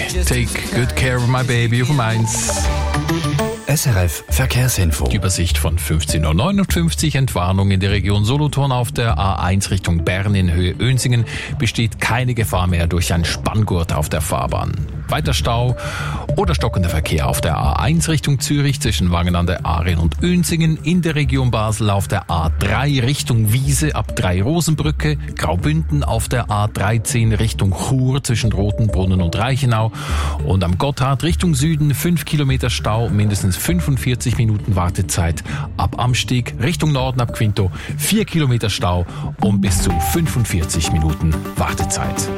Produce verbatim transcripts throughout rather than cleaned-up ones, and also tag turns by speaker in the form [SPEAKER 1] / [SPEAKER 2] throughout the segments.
[SPEAKER 1] Take good care of my baby auf dem eins.
[SPEAKER 2] S R F Verkehrsinfo.
[SPEAKER 1] Die Übersicht von fünfzehn Uhr neunundfünfzig. Entwarnung in der Region Solothurn auf der A eins Richtung Bern in Höhe Önsingen. Besteht keine Gefahr mehr durch ein Spanngurt auf der Fahrbahn. Weiter Stau oder stockender Verkehr auf der A eins Richtung Zürich zwischen Wangen an der Aare und Önsingen. In der Region Basel auf der A drei Richtung Wiese ab drei Rosenbrücke. Graubünden auf der A dreizehn Richtung Chur zwischen Rotenbrunnen und Reichenau. Und am Gotthard Richtung Süden fünf Kilometer Stau, mindestens fünfundvierzig Minuten Wartezeit. Ab Amsteg Richtung Norden ab Quinto vier Kilometer Stau und bis zu fünfundvierzig Minuten Wartezeit.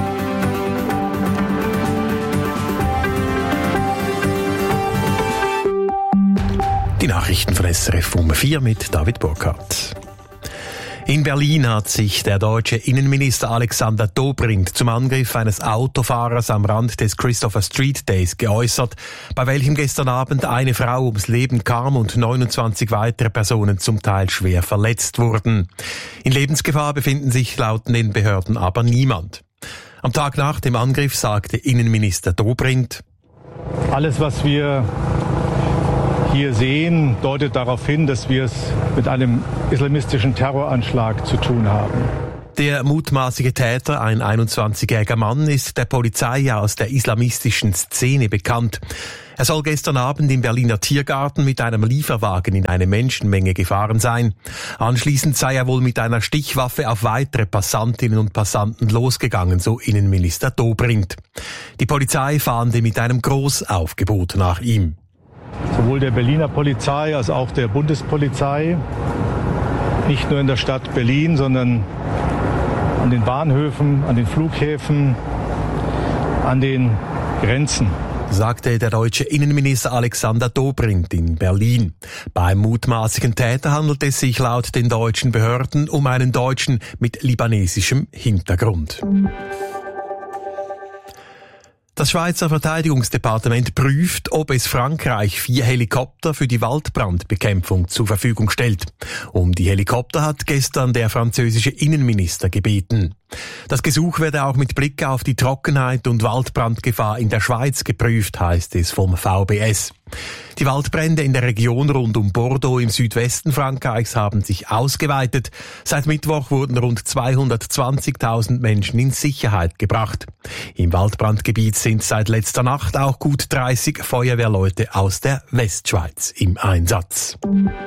[SPEAKER 3] Die Nachrichten von S R F um vier mit David Burkhardt. In Berlin hat sich der deutsche Innenminister Alexander Dobrindt zum Angriff eines Autofahrers am Rand des Christopher Street Days geäußert, bei welchem gestern Abend eine Frau ums Leben kam und neunundzwanzig weitere Personen zum Teil schwer verletzt wurden. In Lebensgefahr befinden sich laut den Behörden aber niemand. Am Tag nach dem Angriff sagte Innenminister Dobrindt:
[SPEAKER 4] Alles, was wir hier sehen, deutet darauf hin, dass wir es mit einem islamistischen Terroranschlag zu tun haben.
[SPEAKER 3] Der mutmaßliche Täter, ein einundzwanzigjähriger Mann, ist der Polizei aus der islamistischen Szene bekannt. Er soll gestern Abend im Berliner Tiergarten mit einem Lieferwagen in eine Menschenmenge gefahren sein. Anschließend sei er wohl mit einer Stichwaffe auf weitere Passantinnen und Passanten losgegangen, so Innenminister Dobrindt. Die Polizei fahnde mit einem Großaufgebot nach ihm.
[SPEAKER 4] Sowohl der Berliner Polizei als auch der Bundespolizei, nicht nur in der Stadt Berlin, sondern an den Bahnhöfen, an den Flughäfen, an den Grenzen,
[SPEAKER 3] sagte der deutsche Innenminister Alexander Dobrindt in Berlin. Beim mutmaßlichen Täter handelt es sich laut den deutschen Behörden um einen Deutschen mit libanesischem Hintergrund. Das Schweizer Verteidigungsdepartement prüft, ob es Frankreich vier Helikopter für die Waldbrandbekämpfung zur Verfügung stellt. Um die Helikopter hat gestern der französische Innenminister gebeten. Das Gesuch werde auch mit Blick auf die Trockenheit und Waldbrandgefahr in der Schweiz geprüft, heißt es vom V B S. Die Waldbrände in der Region rund um Bordeaux im Südwesten Frankreichs haben sich ausgeweitet. Seit Mittwoch wurden rund zweihundertzwanzigtausend Menschen in Sicherheit gebracht. Im Waldbrandgebiet sind seit letzter Nacht auch gut dreißig Feuerwehrleute aus der Westschweiz im Einsatz.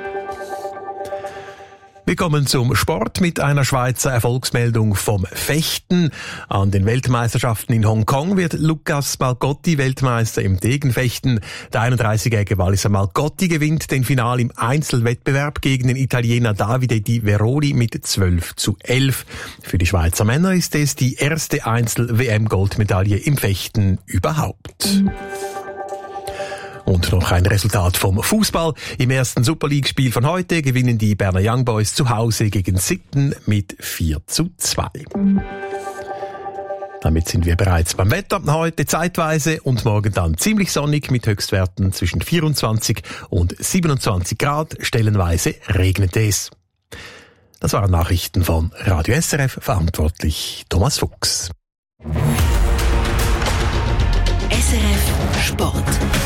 [SPEAKER 3] Wir kommen zum Sport mit einer Schweizer Erfolgsmeldung vom Fechten. An den Weltmeisterschaften in Hongkong wird Lucas Malgotti Weltmeister im Degenfechten. Der einunddreißigjährige Walliser Malgotti gewinnt den Final im Einzelwettbewerb gegen den Italiener Davide Di Veroli mit zwölf zu elf. Für die Schweizer Männer ist es die erste Einzel-W M-Goldmedaille im Fechten überhaupt. Und noch ein Resultat vom Fußball. Im ersten Super League-Spiel von heute gewinnen die Berner Young Boys zu Hause gegen Sitten mit vier zu zwei. Damit sind wir bereits beim Wetter. Heute zeitweise und morgen dann ziemlich sonnig mit Höchstwerten zwischen vierundzwanzig und siebenundzwanzig Grad. Stellenweise regnet es. Das waren Nachrichten von Radio S R F, verantwortlich Thomas Fuchs.
[SPEAKER 5] S R F Sport.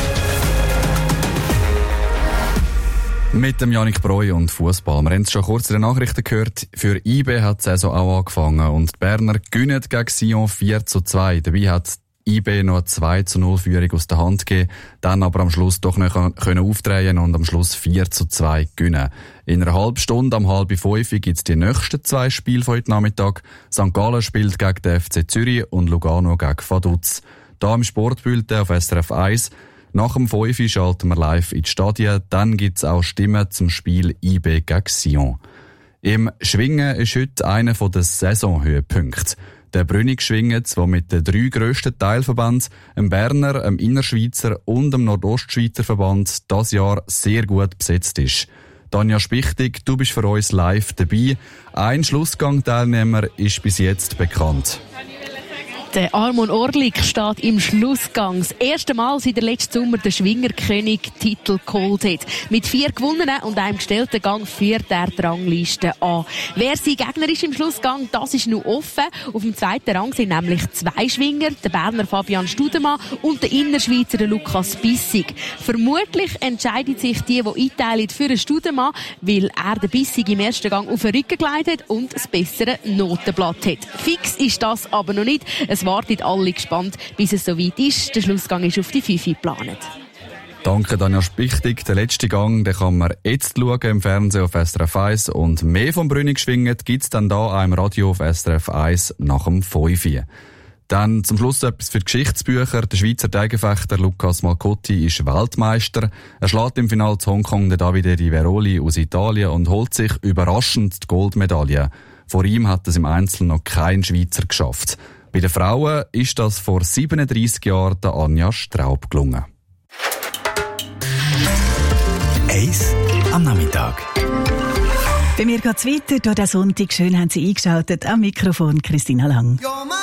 [SPEAKER 2] Mit dem Yannick Breu und Fußball. Wir haben es schon kurz in den Nachrichten gehört. Für I B hat die Saison auch angefangen und die Berner gewinnen gegen Sion vier zu zwei. Dabei hat I B noch eine zwei zu null Führung aus der Hand gegeben, dann aber am Schluss doch nicht können aufdrehen und am Schluss vier zu zwei gewinnen. In einer halben Stunde, am halb fünf, gibt es die nächsten zwei Spiele von heute Nachmittag. Sankt Gallen spielt gegen den F C Zürich und Lugano gegen Vaduz. Da im Sportbulletin auf S R F eins. Nach dem fünf schalten wir live in die Stadien. Dann gibt es auch Stimmen zum Spiel I B gegen Sion. Im Schwingen ist heute einer der Saisonhöhepunkte. Der Brünig schwingt, der mit den drei grössten Teilverbänden, dem Berner, dem Innerschweizer und dem Nordostschweizer Verband, dieses Jahr sehr gut besetzt ist. Tanja Spichtig, du bist für uns live dabei. Ein Schlussgang-Teilnehmer ist bis jetzt bekannt.
[SPEAKER 6] Der Armon Orlik steht im Schlussgang. Das erste Mal seit der letzten Sommer der Schwingerkönig-Titel geholt hat. Mit vier gewonnenen und einem gestellten Gang führt er die Rangliste an. Wer sein Gegner ist im Schlussgang, das ist noch offen. Auf dem zweiten Rang sind nämlich zwei Schwinger, der Berner Fabian Studemann und der Innerschweizer der Lukas Bissig. Vermutlich entscheidet sich die, die einteilen für den Studemann, weil er den Bissig im ersten Gang auf den Rücken gelegt hat und das bessere Notenblatt hat. Fix ist das aber noch nicht. Es warten alle gespannt, bis es soweit ist. Der Schlussgang ist auf die fünf geplant.
[SPEAKER 2] Danke, Danja Spichtig. Der letzte Gang, den kann man jetzt schauen im Fernsehen auf S R F eins. Und mehr vom Brünig schwingen gibt's dann da auch im Radio auf S R F eins nach dem fünf. Dann zum Schluss etwas für die Geschichtsbücher. Der Schweizer Teigenfechter Lukas Malcotti ist Weltmeister. Er schlägt im Finale zu Hongkong den Davide Di Veroli aus Italien und holt sich überraschend die Goldmedaille. Vor ihm hat es im Einzel noch kein Schweizer geschafft. Bei den Frauen ist das vor siebenunddreissig Jahren der Anja Straub gelungen.
[SPEAKER 7] Eis am Nachmittag.
[SPEAKER 8] Bei mir geht's weiter. Durch den Sonntag schön haben Sie eingeschaltet. Am Mikrofon Christina Lang.